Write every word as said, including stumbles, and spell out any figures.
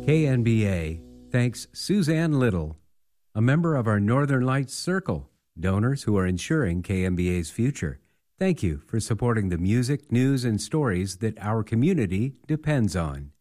K N B A thanks Suzanne Little, a member of our Northern Lights Circle, donors who are ensuring K N B A's future. Thank you for supporting the music, news, and stories that our community depends on.